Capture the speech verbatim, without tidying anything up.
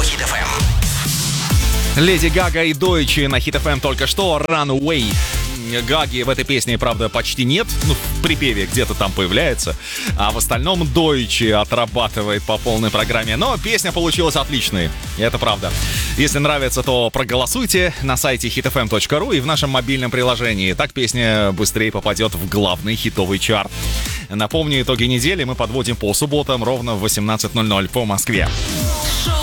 Хит эф эм. Леди Гага и Дойче на Хит эф эм только что. Runaway. Гаги в этой песне, правда, почти нет. Ну, в припеве где-то там появляется. А в остальном Дойче отрабатывает по полной программе. Но песня получилась отличной. И это правда. Если нравится, то проголосуйте на сайте хит эф эм точка ру и в нашем мобильном приложении. Так песня быстрее попадет в главный хитовый чарт. Напомню, итоги недели мы подводим по субботам ровно в восемнадцать ноль ноль по Москве.